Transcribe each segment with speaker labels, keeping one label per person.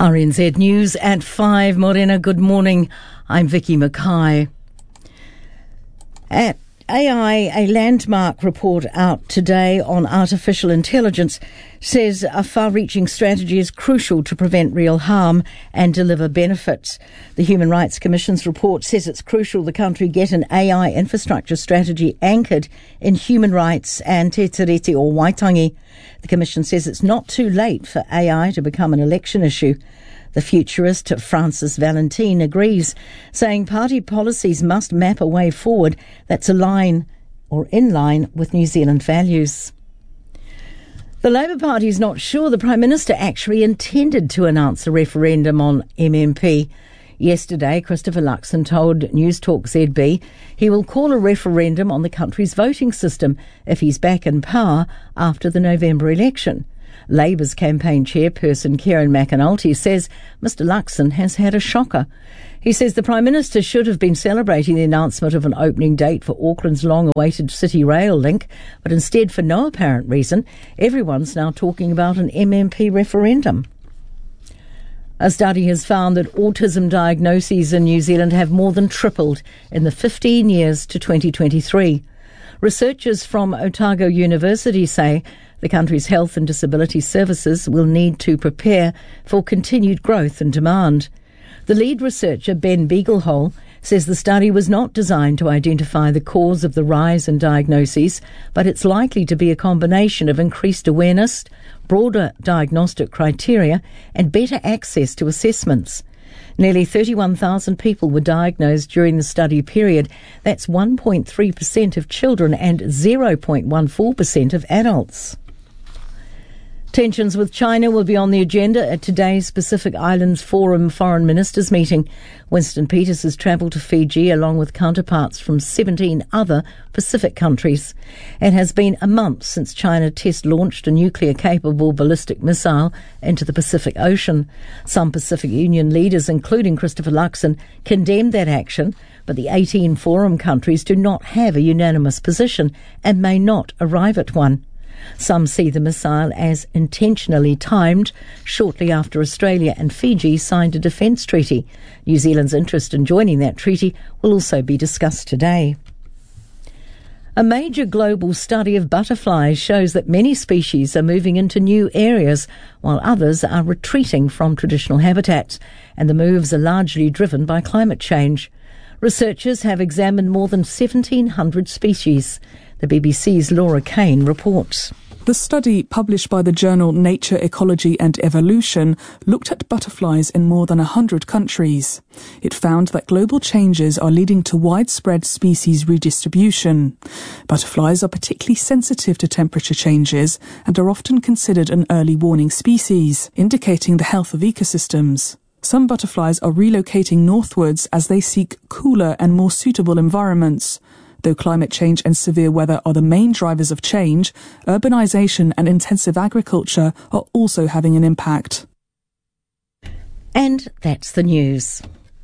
Speaker 1: RNZ News at 5. Morena, good morning. I'm Vicky Mackay. At AI, a landmark report out today on artificial intelligence says a far-reaching strategy is crucial to prevent real harm and deliver benefits. The Human Rights Commission's report says it's crucial the country get an AI infrastructure strategy anchored in human rights and te tiriti o Waitangi. The Commission says it's not too late for AI to become an election issue. The futurist Francis Valentine agrees, saying party policies must map a way forward that's in line with New Zealand values. The Labour Party is not sure the Prime Minister actually intended to announce a referendum on MMP. Yesterday, Christopher Luxon told Newstalk ZB he will call a referendum on the country's voting system if he's back in power after the November election. Labour's campaign chairperson Kieran McAnulty says Mr Luxon has had a shocker. He says the Prime Minister should have been celebrating the announcement of an opening date for Auckland's long-awaited City Rail link, but instead, for no apparent reason, everyone's now talking about an MMP referendum. A study has found that autism diagnoses in New Zealand have more than tripled in the 15 years to 2023. Researchers from Otago University say the country's health and disability services will need to prepare for continued growth and demand. The lead researcher, Ben Beaglehole, says the study was not designed to identify the cause of the rise in diagnoses, but it's likely to be a combination of increased awareness, broader diagnostic criteria, and better access to assessments. Nearly 31,000 people were diagnosed during the study period. That's 1.3% of children and 0.14% of adults. Tensions with China will be on the agenda at today's Pacific Islands Forum Foreign Ministers meeting. Winston Peters has travelled to Fiji along with counterparts from 17 other Pacific countries. It has been a month since China test-launched a nuclear-capable ballistic missile into the Pacific Ocean. Some Pacific Union leaders, including Christopher Luxon, condemned that action, but the 18 Forum countries do not have a unanimous position and may not arrive at one. Some see the missile as intentionally timed shortly after Australia and Fiji signed a defence treaty. New Zealand's interest in joining that treaty will also be discussed today. A major global study of butterflies shows that many species are moving into new areas while others are retreating from traditional habitats, and the moves are largely driven by climate change. Researchers have examined more than 1,700 species. The BBC's Laura Kane reports.
Speaker 2: The study, published by the journal Nature, Ecology and Evolution, looked at butterflies in more than 100 countries. It found that global changes are leading to widespread species redistribution. Butterflies are particularly sensitive to temperature changes and are often considered an early warning species, indicating the health of ecosystems. Some butterflies are relocating northwards as they seek cooler and more suitable environments. Though climate change and severe weather are the main drivers of change, urbanisation and intensive agriculture are also having an impact.
Speaker 1: And that's the news.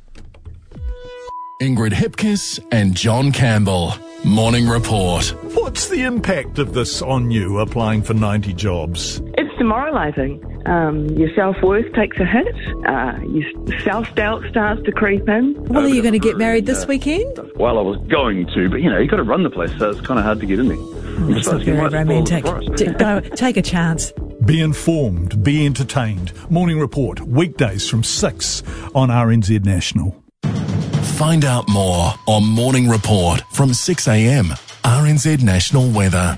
Speaker 3: Ingrid Hipkiss and John Campbell. Morning Report.
Speaker 4: What's the impact of this on you applying for 90 jobs?
Speaker 5: It's demoralising. Your self-worth takes a hit. Your self-doubt starts to creep in.
Speaker 6: Well, are you going to get married this weekend?
Speaker 7: Well, I was going to, but, you've got to run the place, so it's kind of hard to get in there.
Speaker 6: That's not very romantic. Take a chance.
Speaker 4: Be informed, be entertained. Morning Report, weekdays from 6 on RNZ National.
Speaker 3: Find out more on Morning Report from 6 a.m. RNZ National Weather.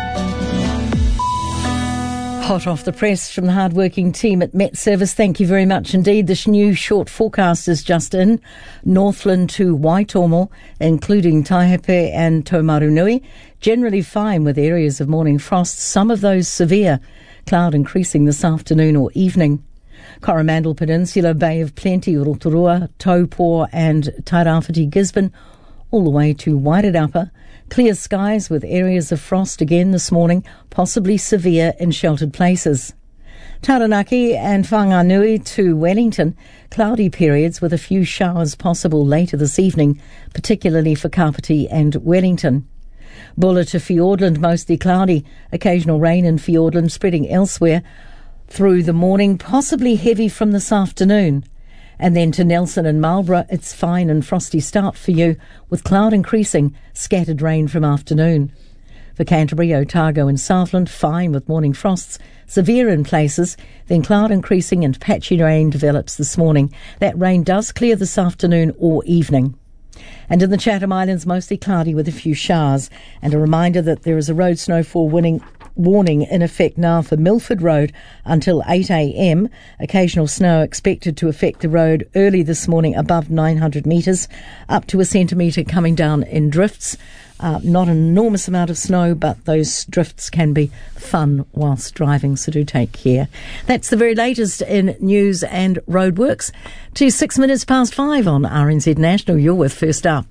Speaker 1: Hot off the press from the hard-working team at Met Service. Thank you very much indeed. This new short forecast is just in. Northland to Waitomo, including Taihape and Taumarunui. Generally fine with areas of morning frost, some of those severe. Cloud increasing this afternoon or evening. Coromandel Peninsula, Bay of Plenty, Rotorua, Taupo and Tairāwhiti Gisborne, all the way to Wairarapa. Clear skies with areas of frost again this morning, possibly severe in sheltered places. Taranaki and Whanganui to Wellington, cloudy periods with a few showers possible later this evening, particularly for Kapiti and Wellington. Bulla to Fiordland, mostly cloudy, occasional rain in Fiordland spreading elsewhere. through the morning, possibly heavy from this afternoon. And then to Nelson and Marlborough, it's fine and frosty start for you, with cloud increasing, scattered rain from afternoon. For Canterbury, Otago and Southland, fine with morning frosts, severe in places, then cloud increasing and patchy rain develops this morning. That rain does clear this afternoon or evening. And in the Chatham Islands, mostly cloudy with a few showers. And a reminder that there is a road snowfall warning in effect now for Milford Road until 8 a.m. Occasional snow expected to affect the road early this morning above 900 metres, up to a centimetre coming down in drifts. Not an enormous amount of snow, but those drifts can be fun whilst driving, so do take care. That's the very latest in news and roadworks. To 6 minutes past 5 on RNZ National, you're with First Up.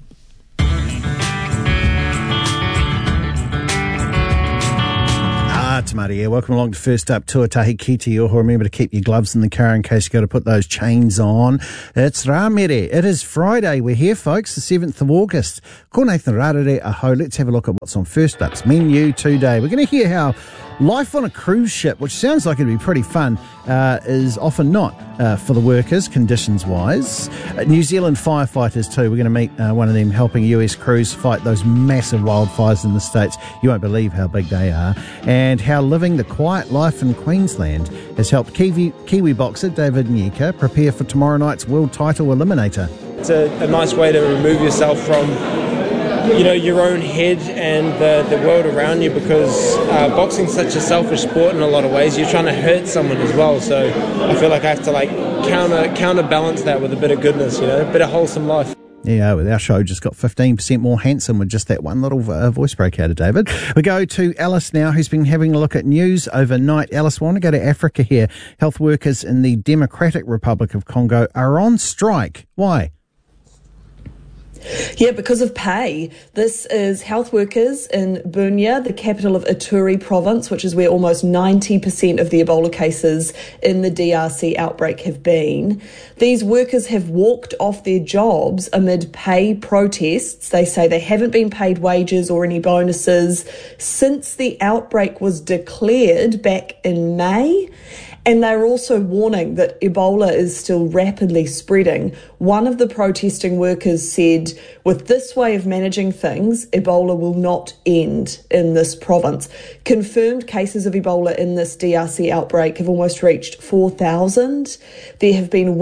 Speaker 8: Tamati here. Welcome along to First Up. Tuatahi ki te oho. Remember to keep your gloves in the car in case you've got to put those chains on. It's Rāmere. It is Friday. We're here, folks, the 7th of August. Ko Nathan Rārere aho. Let's have a look at what's on First Up's menu today. We're going to hear how life on a cruise ship, which sounds like it'd be pretty fun, is often not for the workers, conditions-wise. New Zealand firefighters too. We're going to meet one of them helping US crews fight those massive wildfires in the States. You won't believe how big they are. And how living the quiet life in Queensland has helped Kiwi boxer David Nyika prepare for tomorrow night's world title eliminator.
Speaker 9: It's a nice way to remove yourself from your own head and the world around you, because boxing's such a selfish sport in a lot of ways. You're trying to hurt someone as well, so I feel like I have to counterbalance that with a bit of goodness, a bit of wholesome life.
Speaker 8: Yeah, our show just got 15% more handsome with just that one little voice break out of David. We go to Alice now, who's been having a look at news overnight. Alice, we want to go to Africa here. Health workers in the Democratic Republic of Congo are on strike. Why?
Speaker 10: Yeah, because of pay. This is health workers in Bunia, the capital of Ituri province, which is where almost 90% of the Ebola cases in the DRC outbreak have been. These workers have walked off their jobs amid pay protests. They say they haven't been paid wages or any bonuses since the outbreak was declared back in May. And they're also warning that Ebola is still rapidly spreading. One of the protesting workers said, with this way of managing things, Ebola will not end in this province. Confirmed cases of Ebola in this DRC outbreak have almost reached 4,000. There have been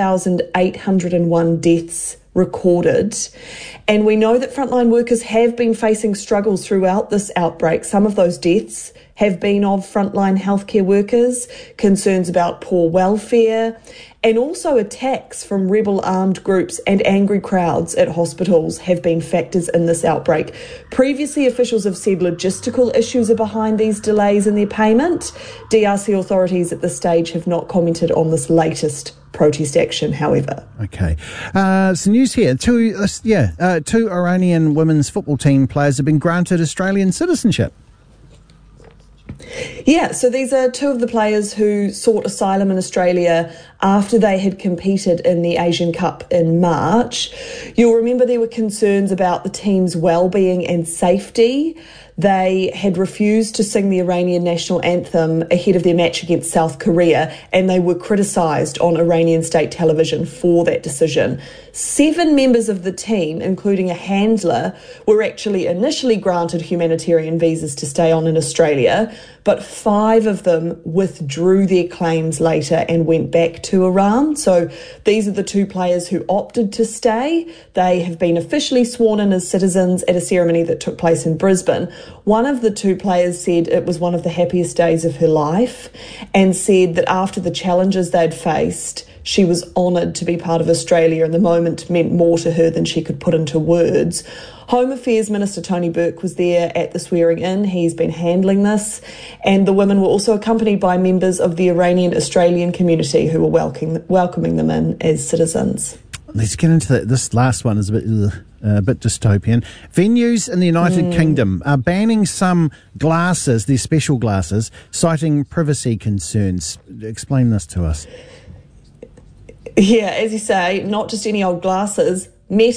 Speaker 10: 1,801 deaths recorded. And we know that frontline workers have been facing struggles throughout this outbreak. Some of those deaths have been of frontline healthcare workers, concerns about poor welfare, and also attacks from rebel armed groups and angry crowds at hospitals have been factors in this outbreak. Previously, officials have said logistical issues are behind these delays in their payment. DRC authorities at this stage have not commented on this latest protest action, however.
Speaker 8: Okay. Some news here. Two Iranian women's football team players have been granted Australian citizenship.
Speaker 10: Yeah, so these are two of the players who sought asylum in Australia after they had competed in the Asian Cup in March. You'll remember there were concerns about the team's well-being and safety. They had refused to sing the Iranian national anthem ahead of their match against South Korea, and they were criticised on Iranian state television for that decision. 7 members of the team, including a handler, were actually initially granted humanitarian visas to stay on in Australia, but 5 of them withdrew their claims later and went back to Iran. So these are the 2 players who opted to stay. They have been officially sworn in as citizens at a ceremony that took place in Brisbane. One of the 2 players said it was one of the happiest days of her life, and said that after the challenges they'd faced, she was honoured to be part of Australia, and the moment meant more to her than she could put into words. Home Affairs Minister Tony Burke was there at the swearing-in. He's been handling this. And the women were also accompanied by members of the Iranian-Australian community who were welcoming them in as citizens.
Speaker 8: Let's get into that. This last one is a bit dystopian. Venues in the United Kingdom are banning some glasses, their special glasses, citing privacy concerns. Explain this to us.
Speaker 10: Yeah, as you say, not just any old glasses. Meta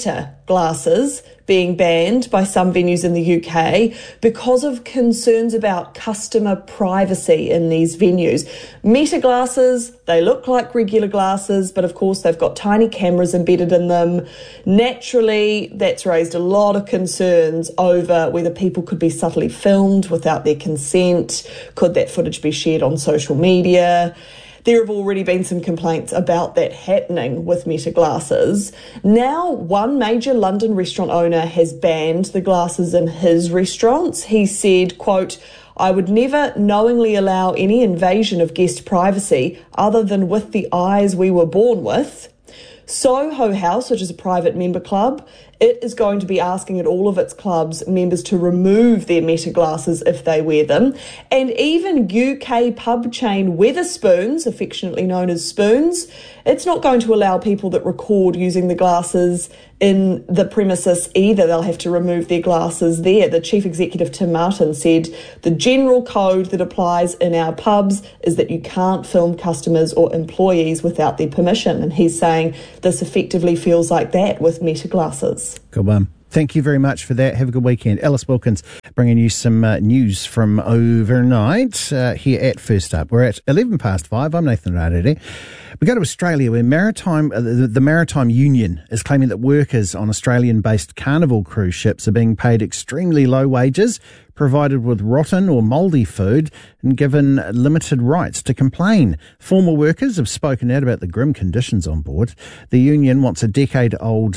Speaker 10: glasses being banned by some venues in the UK because of concerns about customer privacy in these venues. Meta glasses, they look like regular glasses, but of course they've got tiny cameras embedded in them. Naturally, that's raised a lot of concerns over whether people could be subtly filmed without their consent. Could that footage be shared on social media? There have already been some complaints about that happening with Meta glasses. Now, one major London restaurant owner has banned the glasses in his restaurants. He said, quote, "I would never knowingly allow any invasion of guest privacy other than with the eyes we were born with." Soho House, which is a private member club, it is going to be asking at all of its clubs members to remove their Meta glasses if they wear them. And even UK pub chain Wetherspoons, affectionately known as Spoons, it's not going to allow people that record using the glasses in the premises either. They'll have to remove their glasses there. The chief executive, Tim Martin, said the general code that applies in our pubs is that you can't film customers or employees without their permission. And he's saying this effectively feels like that with Meta glasses.
Speaker 8: Good one. Thank you very much for that. Have a good weekend. Alice Wilkins bringing you some news from overnight here at First Up. We're at 5:11. I'm Nathan Rarere. We go to Australia, where the Maritime Union is claiming that workers on Australian-based Carnival cruise ships are being paid extremely low wages, provided with rotten or mouldy food, and given limited rights to complain. Former workers have spoken out about the grim conditions on board. The union wants a decades-old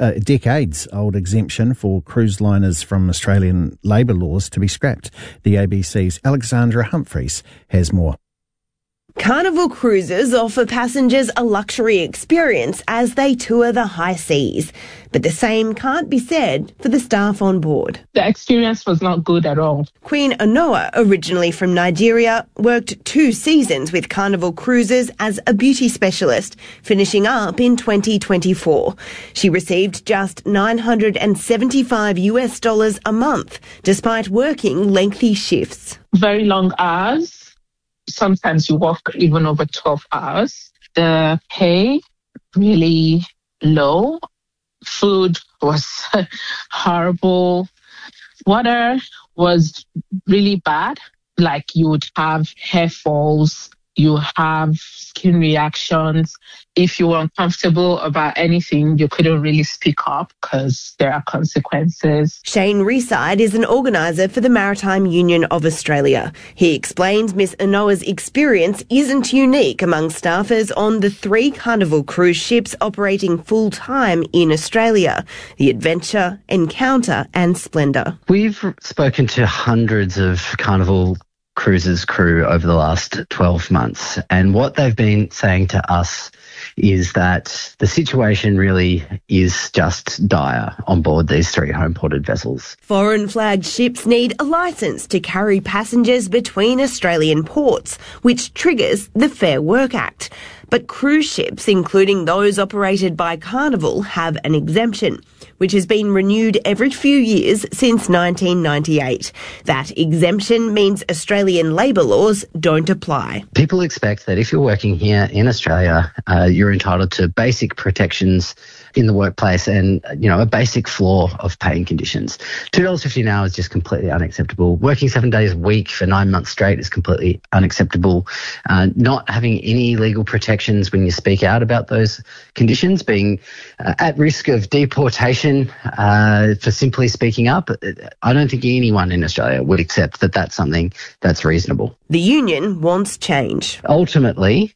Speaker 8: exemption for cruise liners from Australian labour laws to be scrapped. The ABC's Alexandra Humphreys has more.
Speaker 11: Carnival cruises offer passengers a luxury experience as they tour the high seas. But the same can't be said for the staff on board.
Speaker 12: The experience was not good at all.
Speaker 11: Queen Onoa, originally from Nigeria, worked 2 seasons with Carnival Cruises as a beauty specialist, finishing up in 2024. She received just $975 a month, despite working lengthy shifts.
Speaker 12: Very long hours. Sometimes you work even over 12 hours. The pay really low. Food was horrible. Water was really bad. Like you would have hair falls, you have skin reactions. If you were uncomfortable about anything, you couldn't really speak up because there are consequences.
Speaker 11: Shane Reside is an organiser for the Maritime Union of Australia. He explains Miss Onoa's experience isn't unique among staffers on the 3 Carnival cruise ships operating full-time in Australia, the Adventure, Encounter and Splendour.
Speaker 13: We've spoken to hundreds of Carnival Cruises crew over the last 12 months, and what they've been saying to us is that the situation really is just dire on board these 3 home-ported vessels.
Speaker 11: Foreign flagged ships need a licence to carry passengers between Australian ports, which triggers the Fair Work Act. But cruise ships, including those operated by Carnival, have an exemption, which has been renewed every few years since 1998. That exemption means Australian labour laws don't apply.
Speaker 13: People expect that if you're working here in Australia, you're entitled to basic protections in the workplace and, a basic floor of pay and conditions. $2.50 an hour is just completely unacceptable. Working 7 days a week for 9 months straight is completely unacceptable. Not having any legal protections when you speak out about those conditions, being at risk of deportation for simply speaking up, I don't think anyone in Australia would accept that that's something that's reasonable.
Speaker 11: The union wants change.
Speaker 13: Ultimately,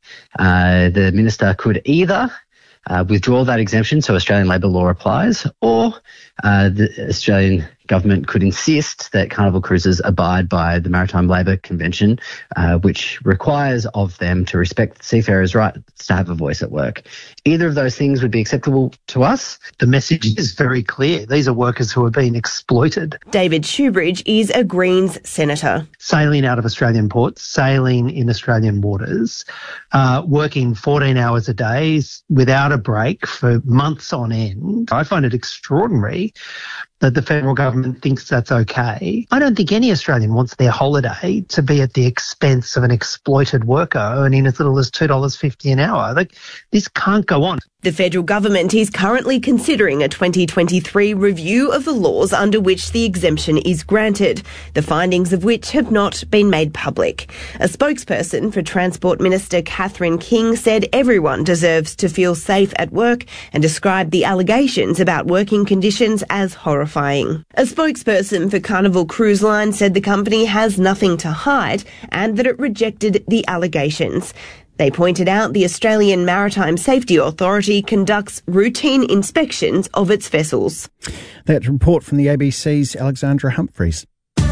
Speaker 13: the minister could either withdraw that exemption so Australian labour law applies, or the Australian government could insist that Carnival Cruises abide by the Maritime Labour Convention, which requires of them to respect seafarers' rights to have a voice at work. Either of those things would be acceptable to us.
Speaker 14: The message is very clear. These are workers who are being exploited.
Speaker 11: David Shoebridge is a Greens senator.
Speaker 14: Sailing out of Australian ports, sailing in Australian waters, working 14 hours a day without a break for months on end. I find it extraordinary that the federal government government thinks that's okay. I don't think any Australian wants their holiday to be at the expense of an exploited worker earning as little as $2.50 an hour. This can't go on.
Speaker 11: The federal government is currently considering a 2023 review of the laws under which the exemption is granted, the findings of which have not been made public. A spokesperson for Transport Minister Catherine King said everyone deserves to feel safe at work and described the allegations about working conditions as horrifying. A spokesperson for Carnival Cruise Line said the company has nothing to hide and that it rejected the allegations. They pointed out the Australian Maritime Safety Authority conducts routine inspections of its vessels.
Speaker 8: That report from the ABC's Alexandra Humphreys.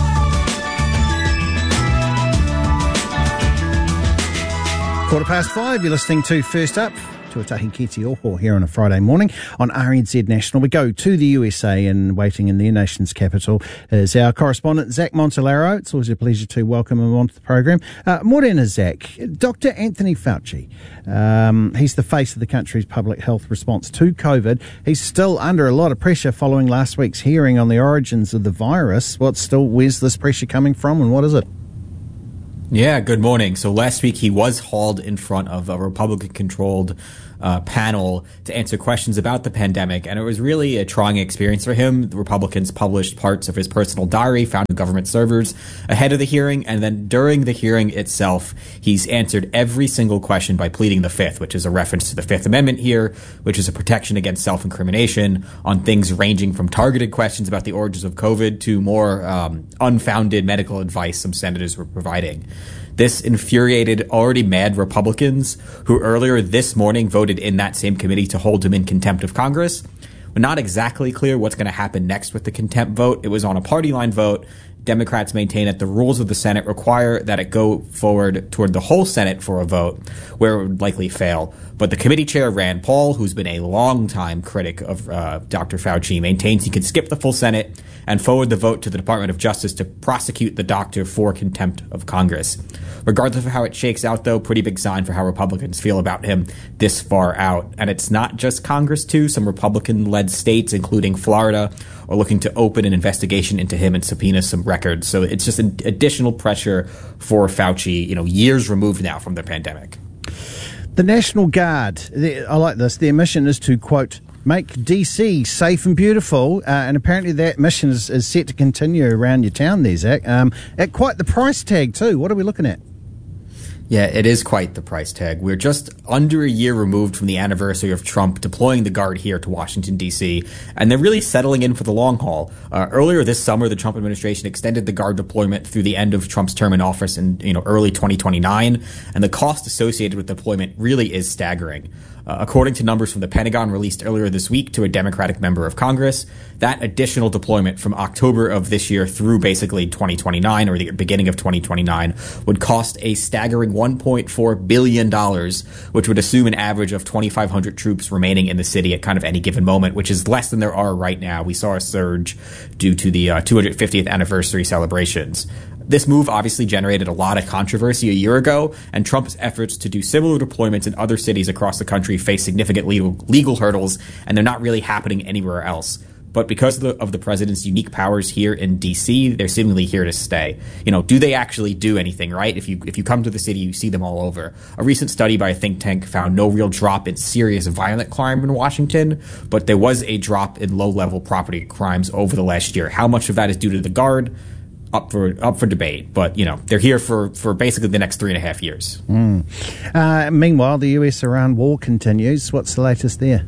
Speaker 8: 5:15, you're listening to First Up. Tuatahi Ki Te Oho here on a Friday morning on RNZ National. We go to the USA and waiting in their nation's capital is our correspondent, Zach Montalero. It's always a pleasure to welcome him onto the program. Morena, Zach. Dr. Anthony Fauci, he's the face of the country's public health response to COVID. He's still under a lot of pressure following last week's hearing on the origins of the virus. Where's this pressure coming from and what is it?
Speaker 15: Yeah, good morning. So last week he was hauled in front of a Republican-controlled panel to answer questions about the pandemic, and it was really a trying experience for him. The Republicans published parts of his personal diary found in government servers ahead of the hearing, and then during the hearing itself, he's answered every single question by pleading the Fifth, which is a reference to the Fifth Amendment here, which is a protection against self-incrimination on things ranging from targeted questions about the origins of COVID to more unfounded medical advice some senators were providing. This infuriated already mad Republicans who earlier this morning voted in that same committee to hold him in contempt of Congress. We're not exactly clear what's going to happen next with the contempt vote. It was on a party line vote. Democrats maintain that the rules of the Senate require that it go forward toward the whole Senate for a vote, where it would likely fail. But the committee chair, Rand Paul, who's been a longtime critic of Dr. Fauci, maintains he could skip the full Senate and forward the vote to the Department of Justice to prosecute the doctor for contempt of Congress. Regardless of how it shakes out, though, pretty big sign for how Republicans feel about him this far out. And it's not just Congress, too. Some Republican-led states, including Florida, are looking to open an investigation into him and subpoena some records. So it's just an additional pressure for Fauci, years removed now from the pandemic.
Speaker 8: The National Guard, I like this, their mission is to, quote, make DC safe and beautiful, and apparently that mission is set to continue around your town there, Zach, at quite the price tag too. What are we looking at?
Speaker 15: Yeah, it is quite the price tag. We're just under a year removed from the anniversary of Trump deploying the Guard here to Washington, D.C., and they're really settling in for the long haul. Earlier this summer, the Trump administration extended the Guard deployment through the end of Trump's term in office in early 2029, and the cost associated with deployment really is staggering. According to numbers from the Pentagon released earlier this week to a Democratic member of Congress, that additional deployment from October of this year through basically 2029 or the beginning of 2029 would cost a staggering $1.4 billion, which would assume an average of 2,500 troops remaining in the city at kind of any given moment, which is less than there are right now. We saw a surge due to the 250th anniversary celebrations. This move obviously generated a lot of controversy a year ago, and Trump's efforts to do similar deployments in other cities across the country face significant legal hurdles, and they're not really happening anywhere else. But because of the president's unique powers here in D.C., they're seemingly here to stay. Do they actually do anything, right? If you come to the city, you see them all over. A recent study by a think tank found no real drop in serious violent crime in Washington, but there was a drop in low-level property crimes over the last year. How much of that is due to the Guard? Up for debate, but they're here for basically the next 3.5 years.
Speaker 8: Meanwhile, the US-Iran war continues. What's the latest there?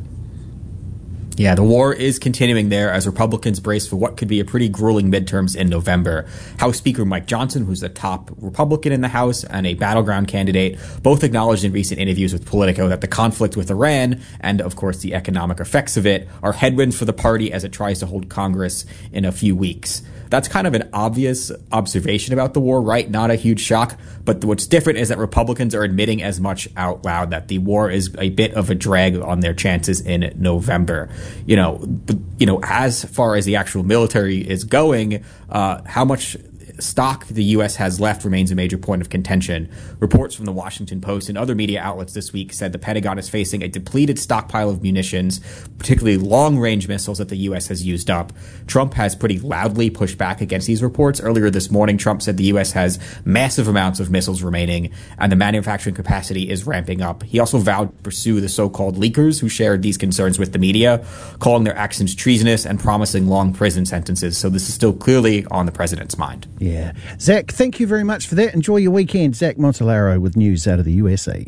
Speaker 15: Yeah, the war is continuing there as Republicans brace for what could be a pretty grueling midterms in November. House Speaker Mike Johnson, who's the top Republican in the House and a battleground candidate, both acknowledged in recent interviews with Politico that the conflict with Iran and, of course, the economic effects of it are headwinds for the party as it tries to hold Congress in a few weeks. That's kind of an obvious observation about the war, right? Not a huge shock. But what's different is that Republicans are admitting as much out loud that the war is a bit of a drag on their chances in November. As far as the actual military is going, how much stock the U.S. has left remains a major point of contention. Reports from the Washington Post and other media outlets this week said the Pentagon is facing a depleted stockpile of munitions, particularly long-range missiles that the U.S. has used up. Trump has pretty loudly pushed back against these reports. Earlier this morning, Trump said the U.S. has massive amounts of missiles remaining, and the manufacturing capacity is ramping up. He also vowed to pursue the so-called leakers who shared these concerns with the media, calling their actions treasonous and promising long prison sentences. So this is still clearly on the president's mind.
Speaker 8: Yeah. Zach, thank you very much for that. Enjoy your weekend. Zach Montalaro with news out of the USA.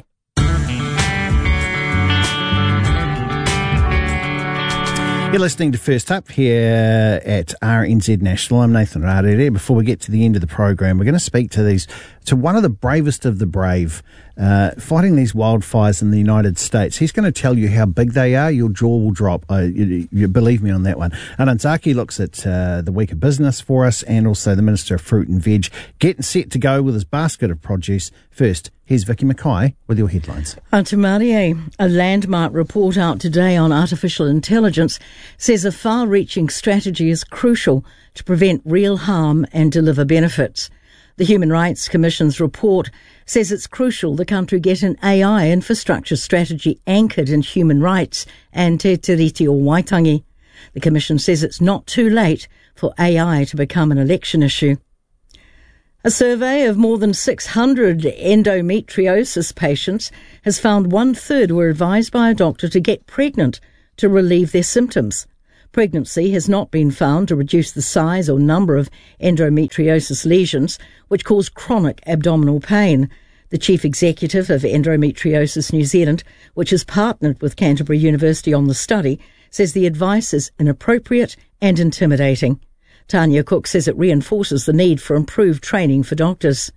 Speaker 8: You're listening to First Up here at RNZ National. I'm Nathan Rarere. Before we get to the end of the program, we're going to speak to one of the bravest of the brave, fighting these wildfires in the United States. He's going to tell you how big they are. Your jaw will drop. You believe me on that one. Anand Zaki looks at the week of business for us, and also the Minister of Fruit and Veg getting set to go with his basket of produce. First, here's Vicky Mackay with your headlines.
Speaker 1: Antamarie, a landmark report out today on artificial intelligence says a far-reaching strategy is crucial to prevent real harm and deliver benefits. The Human Rights Commission's report says it's crucial the country get an AI infrastructure strategy anchored in human rights and te tiriti o Waitangi. The Commission says it's not too late for AI to become an election issue. A survey of more than 600 endometriosis patients has found 1/3 were advised by a doctor to get pregnant to relieve their symptoms. Pregnancy has not been found to reduce the size or number of endometriosis lesions, which cause chronic abdominal pain. The chief executive of Endometriosis New Zealand, which has partnered with Canterbury University on the study, says the advice is inappropriate and intimidating. Tanya Cook says it reinforces the need for improved training for doctors.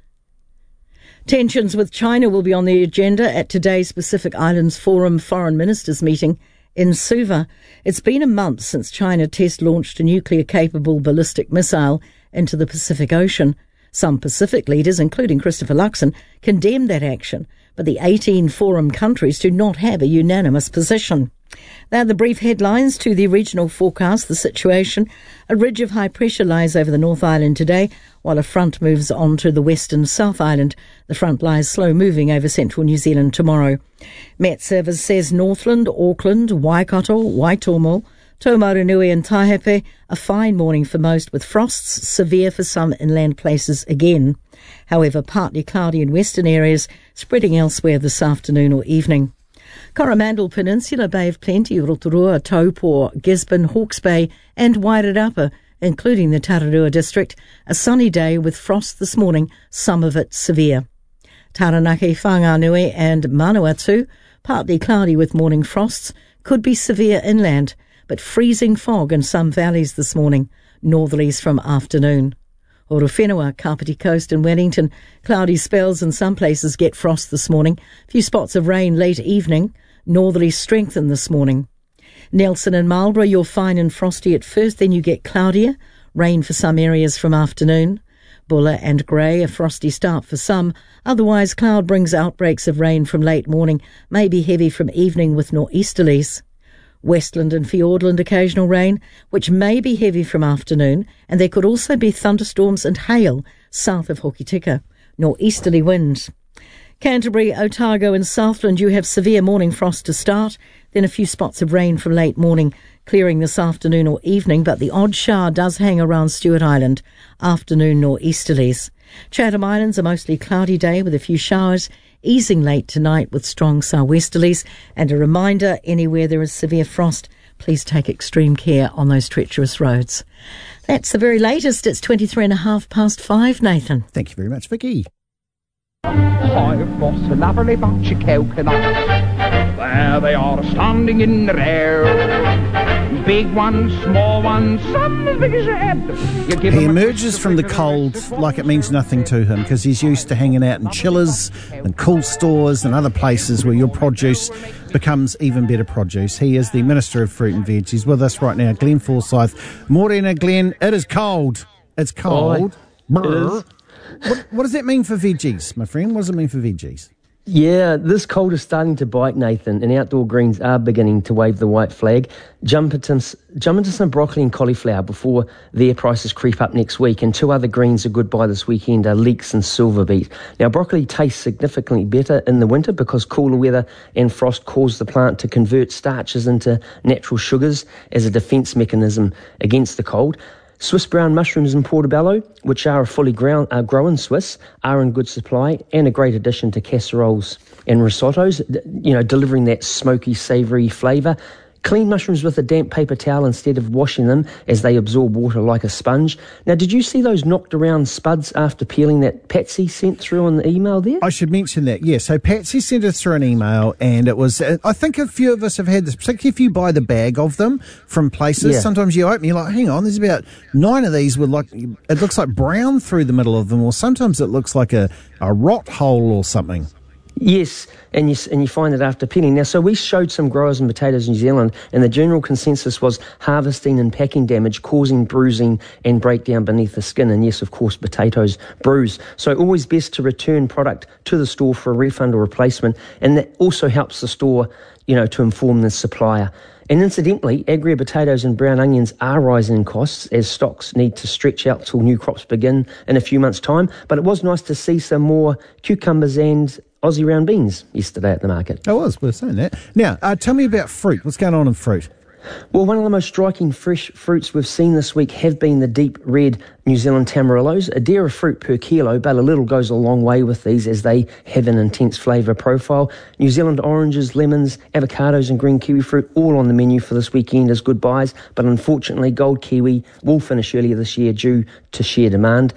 Speaker 1: Tensions with China will be on the agenda at today's Pacific Islands Forum Foreign Ministers meeting in Suva. It's been a month since China test-launched a nuclear-capable ballistic missile into the Pacific Ocean. Some Pacific leaders, including Christopher Luxon, condemned that action, but the 18 Forum countries do not have a unanimous position. Now the brief headlines to the regional forecast, the situation. A ridge of high pressure lies over the North Island today, while a front moves on to the western South Island. The front lies slow moving over central New Zealand tomorrow. Met Service says Northland, Auckland, Waikato, Waitomo, Taumarunui and Taihape, a fine morning for most, with frosts severe for some inland places again. However, partly cloudy in western areas, spreading elsewhere this afternoon or evening. Coromandel Peninsula, Bay of Plenty, Rotorua, Taupo, Gisborne, Hawke's Bay and Wairarapa, including the Tararua district. A sunny day with frost this morning, some of it severe. Taranaki, Whanganui and Manawatu, partly cloudy with morning frosts, could be severe inland, but freezing fog in some valleys this morning, northerlies from afternoon. Orowhenua, Kapiti Coast and Wellington, cloudy spells in some places get frost this morning. A few spots of rain late evening, northerly strengthen this morning. Nelson and Marlborough, you're fine and frosty at first, then you get cloudier, rain for some areas from afternoon. Buller and Grey, a frosty start for some, otherwise cloud brings outbreaks of rain from late morning, maybe heavy from evening with nor'easterlies. Westland and Fiordland, occasional rain, which may be heavy from afternoon, and there could also be thunderstorms and hail south of Hokitika. Nor'easterly winds. Canterbury, Otago and Southland, you have severe morning frost to start, then a few spots of rain from late morning, clearing this afternoon or evening, but the odd shower does hang around Stewart Island. Afternoon nor'easterlies. Chatham Islands, a mostly cloudy day with a few showers, easing late tonight with strong sou'westerlies. And a reminder, anywhere there is severe frost, please take extreme care on those treacherous roads. That's the very latest. It's 5:23, Nathan.
Speaker 8: Thank you very much, Vicky.
Speaker 16: I've got a lovely bunch of coconuts. There they are standing in the air. Big ones, small ones, some as big as your head.
Speaker 8: He emerges from the cold like it means nothing to him because he's used to hanging out in chillers and cool stores and other places where your produce becomes even better produce. He is the Minister of Fruit and Veg. He's with us right now, Glenn Forsyth. Morena, Glenn. It is cold. It's cold.
Speaker 17: It is.
Speaker 8: What does that mean for veggies, my friend? What does it mean for veggies?
Speaker 17: Yeah, this cold is starting to bite, Nathan, and outdoor greens are beginning to wave the white flag. Jump into some broccoli and cauliflower before their prices creep up next week, and two other greens are goodbye this weekend are leeks and silver beet. Now, broccoli tastes significantly better in the winter because cooler weather and frost cause the plant to convert starches into natural sugars as a defence mechanism against the cold. Swiss brown mushrooms in portobello, which are fully grown Swiss, are in good supply and a great addition to casseroles and risottos, delivering that smoky, savoury flavour. Clean mushrooms with a damp paper towel instead of washing them as they absorb water like a sponge. Now, did you see those knocked around spuds after peeling that Patsy sent through on the email there?
Speaker 8: I should mention that, yeah. So Patsy sent us through an email, and it was, I think a few of us have had this, particularly if you buy the bag of them from places. Yeah. Sometimes you open, you're like, hang on, there's about 9 of these with it looks like brown through the middle of them, or sometimes it looks like a rot hole or something.
Speaker 17: Yes, and you find it after peeling. Now, so we showed some growers and potatoes in New Zealand, and the general consensus was harvesting and packing damage causing bruising and breakdown beneath the skin. And yes, of course, potatoes bruise. So always best to return product to the store for a refund or replacement, and that also helps the store, to inform the supplier. And incidentally, Agria potatoes and brown onions are rising in costs as stocks need to stretch out till new crops begin in a few months' time. But it was nice to see some more cucumbers and Aussie round beans yesterday at the market.
Speaker 8: I was, we're saying that. Now, tell me about fruit. What's going on in fruit?
Speaker 17: Well, one of the most striking fresh fruits we've seen this week have been the deep red New Zealand tamarillos. A dare of fruit per kilo, but a little goes a long way with these as they have an intense flavour profile. New Zealand oranges, lemons, avocados and green kiwi fruit all on the menu for this weekend as good buys, but unfortunately gold kiwi will finish earlier this year due to sheer demand.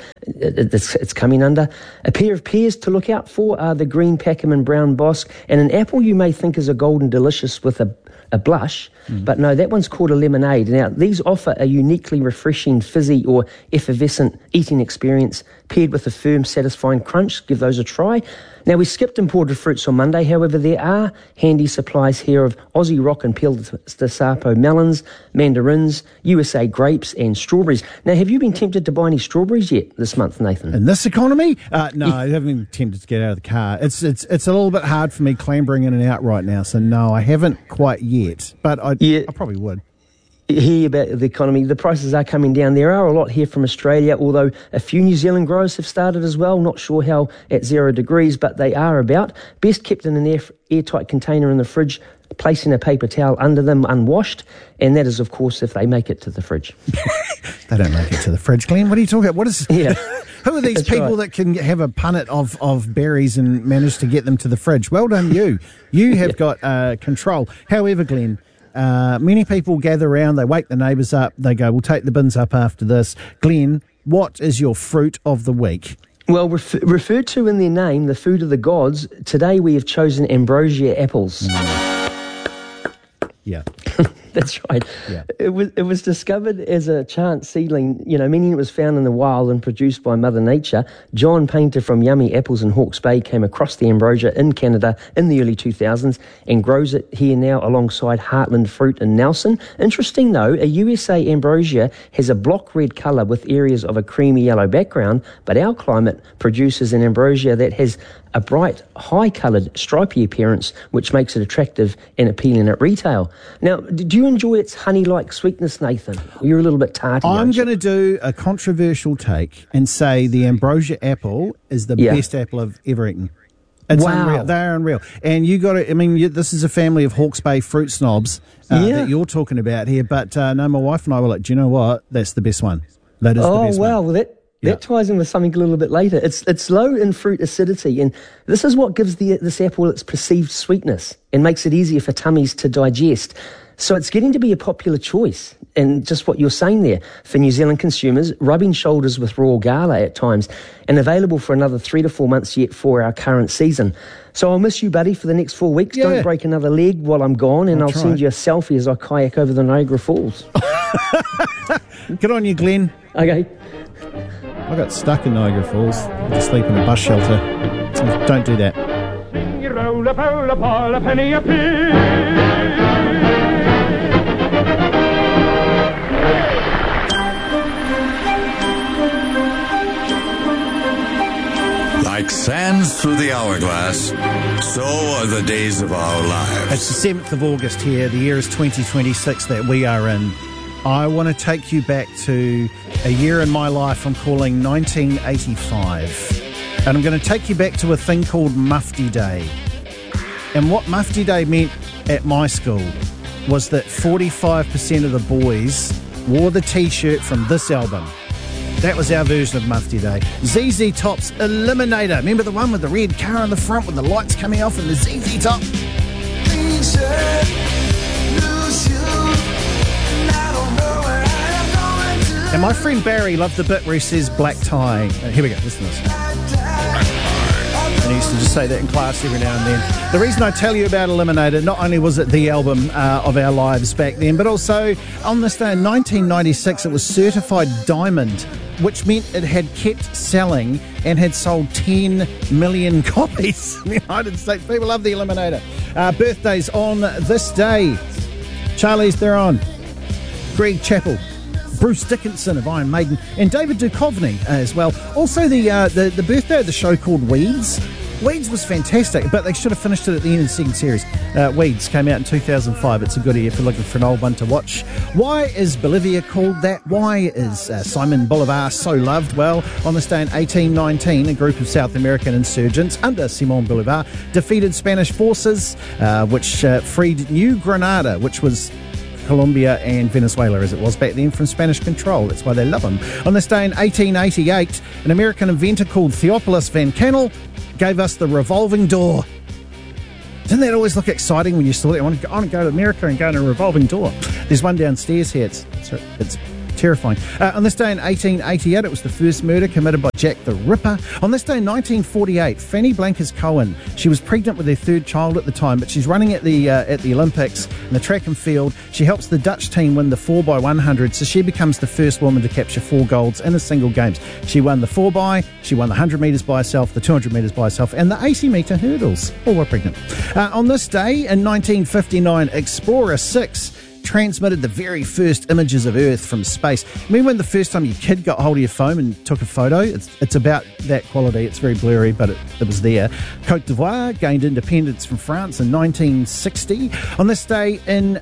Speaker 17: It's coming under. A pair of pears to look out for are the green Packman brown Bosc, and an apple you may think is a golden delicious with a blush, but no, that one's called a lemonade. Now, these offer a uniquely refreshing, fizzy or effervescent eating experience paired with a firm, satisfying crunch. Give those a try. Now, we skipped imported fruits on Monday. However, there are handy supplies here of Aussie rock and peeled de Sapo melons, mandarins, USA grapes and strawberries. Now, have you been tempted to buy any strawberries yet this month, Nathan?
Speaker 8: In this economy? No, I haven't been tempted to get out of the car. It's a little bit hard for me clambering in and out right now, so no, I haven't quite yet, but I probably would.
Speaker 17: Hear about the economy. The prices are coming down. There are a lot here from Australia, although a few New Zealand growers have started as well. Not sure how at 0 degrees, but they are about. Best kept in an airtight container in the fridge, placing a paper towel under them unwashed, and that is, of course, if they make it to the fridge.
Speaker 8: They don't make it to the fridge, Glenn. What are you talking about? What is...
Speaker 17: Yeah.
Speaker 8: Who are these people that can have a punnet of berries and manage to get them to the fridge? Well done, you. You have got control. However, Glenn, many people gather around, they wake the neighbours up, they go, we'll take the bins up after this. Glenn, what is your fruit of the week?
Speaker 17: Well, referred to in their name, the food of the gods, today we have chosen ambrosia apples.
Speaker 8: Yeah.
Speaker 17: That's right.
Speaker 8: Yeah.
Speaker 17: It was discovered as a chance seedling, meaning it was found in the wild and produced by Mother Nature. John Painter from Yummy Apples in Hawke's Bay came across the ambrosia in Canada in the early 2000s and grows it here now alongside Heartland Fruit in Nelson. Interesting though, a USA ambrosia has a block red colour with areas of a creamy yellow background, but our climate produces an ambrosia that has a bright, high-coloured, stripy appearance, which makes it attractive and appealing at retail. Now, do you enjoy its honey-like sweetness, Nathan? You're a little bit tarty.
Speaker 8: I'm going to do a controversial take and say the ambrosia apple is the best apple I've ever eaten. It's unreal. They're unreal. And you got to, this is a family of Hawke's Bay fruit snobs that you're talking about here, but no, my wife and I were like, do you know what? That's the best one. That is the best one.
Speaker 17: Oh, wow. Well, that ties in with something a little bit later. It's low in fruit acidity, and this is what gives this apple its perceived sweetness and makes it easier for tummies to digest. So it's getting to be a popular choice, and just what you're saying there, for New Zealand consumers, rubbing shoulders with raw gala at times, and available for another 3 to 4 months yet for our current season. So I'll miss you, buddy, for the next 4 weeks. Yeah. Don't break another leg while I'm gone, and I'll send you a selfie as I kayak over the Niagara Falls.
Speaker 8: Good on you, Glenn.
Speaker 17: Okay.
Speaker 8: I got stuck in Niagara Falls. I had to sleep in a bus shelter. Don't do that.
Speaker 16: Roll a bowl, a ball, a penny, a pin.
Speaker 18: Like sands through the hourglass, so are the days of our lives.
Speaker 8: It's the 7th of August here. The year is 2026 that we are in. I want to take you back to a year in my life I'm calling 1985. And I'm going to take you back to a thing called Mufti Day. And what Mufti Day meant at my school was that 45% of the boys wore the T-shirt from this album. That was our version of Mufti Day. ZZ Top's Eliminator. Remember the one with the red car on the front with the lights coming off and the ZZ Top? And my friend Barry loved the bit where he says black tie. Here we go, listen to this. And he used to just say that in class every now and then. The reason I tell you about Eliminator, not only was it the album of our lives back then, but also on this day in 1996, it was certified diamond, which meant it had kept selling and had sold 10 million copies in the United States. People love the Eliminator. Birthdays on this day. Charlize Theron, Greg Chappell, Bruce Dickinson of Iron Maiden, and David Duchovny as well. Also the birthday of the show called Weeds. Weeds was fantastic, but they should have finished it at the end of the second series. Weeds came out in 2005. It's a goodie if you're looking for an old one to watch. Why is Bolivia called that? Why is Simon Bolivar so loved? Well, on this day in 1819, a group of South American insurgents under Simón Bolívar defeated Spanish forces, which freed New Granada, which was Colombia and Venezuela as it was back then from Spanish control. That's why they love them. On this day in 1888, an American inventor called Theophilus Van Kannel gave us the revolving door. Didn't that always look exciting when you saw that? I want to go to America and go in a revolving door. There's one downstairs here. It's terrifying. On this day in 1888, it was the first murder committed by Jack the Ripper. On this day in 1948, Fanny Blankers-Cohen, she was pregnant with her third child at the time, but she's running at the Olympics in the track and field. She helps the Dutch team win the 4x100, so she becomes the first woman to capture 4 golds in a single games. She won the 4x, she won the 100 metres by herself, the 200 metres by herself, and the 80 metre hurdles. All were pregnant. On this day in 1959, Explorer 6 transmitted the very first images of Earth from space. Remember when the first time your kid got hold of your phone and took a photo? It's about that quality. It's very blurry, but it was there. Côte d'Ivoire gained independence from France in 1960. On this day in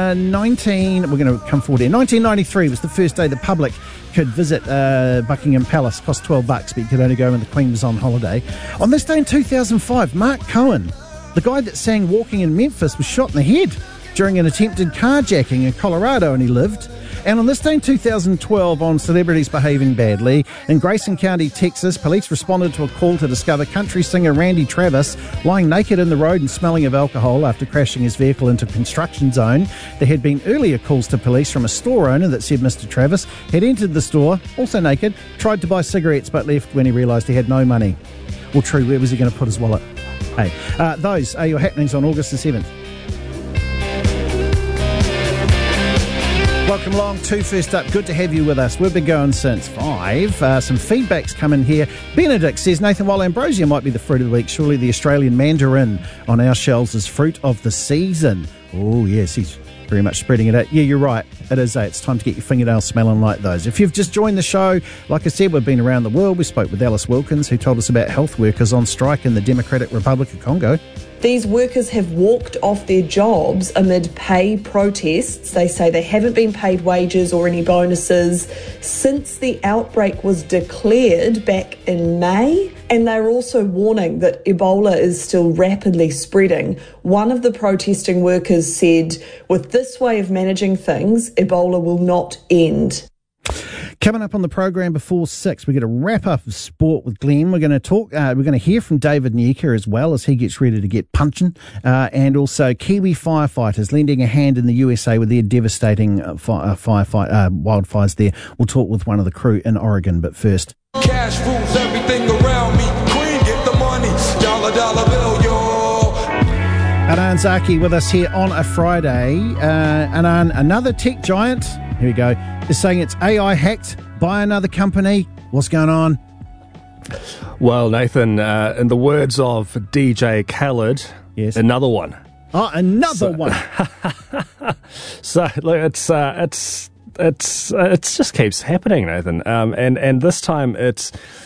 Speaker 8: 1993 was the first day the public could visit Buckingham Palace. It cost $12, but you could only go when the Queen was on holiday. On this day in 2005, Mark Cohen, the guy that sang Walking in Memphis, was shot in the head during an attempted carjacking in Colorado, and he lived. And on this day in 2012, on celebrities behaving badly, in Grayson County, Texas, police responded to a call to discover country singer Randy Travis lying naked in the road and smelling of alcohol after crashing his vehicle into a construction zone. There had been earlier calls to police from a store owner that said Mr. Travis had entered the store, also naked, tried to buy cigarettes but left when he realised he had no money. Well, true, where was he going to put his wallet? Hey, those are your happenings on August the 7th. Welcome along to First Up. Good to have you with us. We've been going since 5. Some feedback's come in here. Benedict says, Nathan, while ambrosia might be the fruit of the week, surely the Australian mandarin on our shelves is fruit of the season. Oh, yes, he's very much spreading it out. Yeah, you're right. It is. It's time to get your fingernails smelling like those. If you've just joined the show, like I said, we've been around the world. We spoke with Alice Wilkins, who told us about health workers on strike in the Democratic Republic of Congo.
Speaker 10: These workers have walked off their jobs amid pay protests. They say they haven't been paid wages or any bonuses since the outbreak was declared back in May. And they're also warning that Ebola is still rapidly spreading. One of the protesting workers said, with this way of managing things, Ebola will not end.
Speaker 8: Coming up on the program before 6, we're going to wrap up of sport with Glenn. We're going to talk. We're going to hear from David Nyika as well as he gets ready to get punching, and also Kiwi firefighters lending a hand in the USA with their devastating wildfires there. We'll talk with one of the crew in Oregon, but first.
Speaker 19: Cash rules everything around me. Queen, get the money. Dollar bill, yo.
Speaker 8: Anan Zaki with us here on a Friday. Anan, another tech giant. Here we go. Is saying it's AI hacked by another company. What's going on?
Speaker 20: Well, Nathan, in the words of DJ Khaled, yes, another one.
Speaker 8: Oh, another one.
Speaker 20: So look, it just keeps happening, Nathan. And this time it's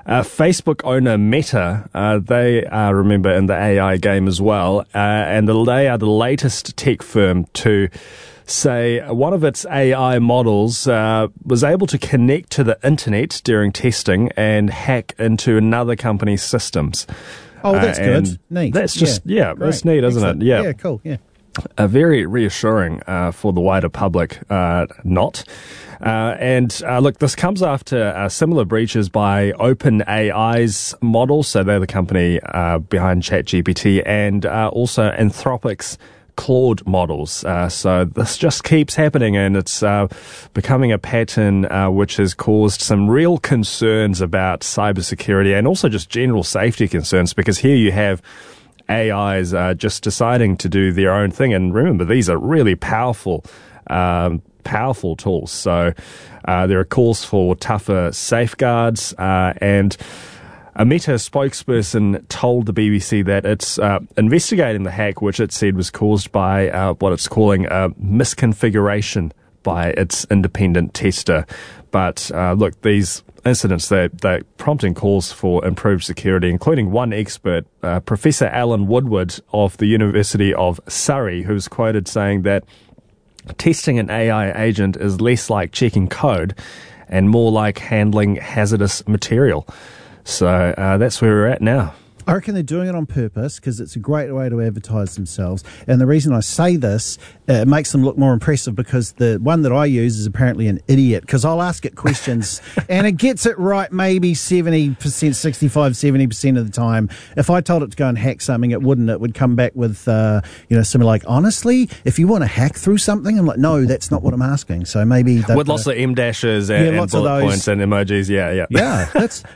Speaker 20: Facebook owner Meta, they are, remember, in the AI game as well, and they are the latest tech firm to say one of its AI models was able to connect to the internet during testing and hack into another company's systems.
Speaker 8: Oh, that's good. Neat.
Speaker 20: That's just, that's neat, isn't
Speaker 8: Excellent.
Speaker 20: it? Yeah.
Speaker 8: Yeah, cool, yeah.
Speaker 20: Very reassuring for the wider public, not. Look, this comes after similar breaches by OpenAI's model, so they're the company behind ChatGPT, and also Anthropic's Claude models. So this just keeps happening, and it's becoming a pattern which has caused some real concerns about cybersecurity and also just general safety concerns, because here you have AIs just deciding to do their own thing. And remember, these are really powerful tools. So there are calls for tougher safeguards, and a Meta spokesperson told the BBC that it's investigating the hack, which it said was caused by what it's calling a misconfiguration by its independent tester. But look, these incidents, they're prompting calls for improved security, including one expert, Professor Alan Woodward of the University of Surrey, who's quoted saying that testing an AI agent is less like checking code and more like handling hazardous material. So that's where we're at now.
Speaker 8: I reckon they're doing it on purpose because it's a great way to advertise themselves. And the reason I say this, it makes them look more impressive, because the one that I use is apparently an idiot, because I'll ask it questions and it gets it right maybe 70%, 70% of the time. If I told it to go and hack something, it wouldn't. It would come back with, something like, honestly, if you want to hack through something, I'm like, no, that's not what I'm asking. So maybe...
Speaker 20: With lots of M dashes and
Speaker 8: lots
Speaker 20: bullet
Speaker 8: of those
Speaker 20: points and emojis, yeah.
Speaker 8: Yeah,